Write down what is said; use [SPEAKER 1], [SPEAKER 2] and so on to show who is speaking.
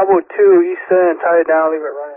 [SPEAKER 1] double 2 East End, tie it down, leave it running.